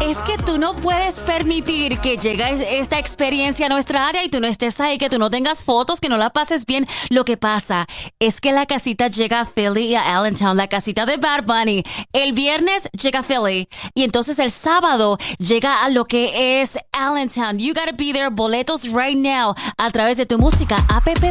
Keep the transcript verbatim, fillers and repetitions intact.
Es que tú no puedes permitir que llegue esta experiencia a nuestra área y tú no estés ahí, que tú no tengas fotos, que no la pases bien. Lo que pasa es que la casita llega a Philly y a Allentown, la casita de Bad Bunny. El viernes llega a Philly y entonces el sábado llega a lo que es Allentown. You gotta be there. Boletos right now a través de tu música app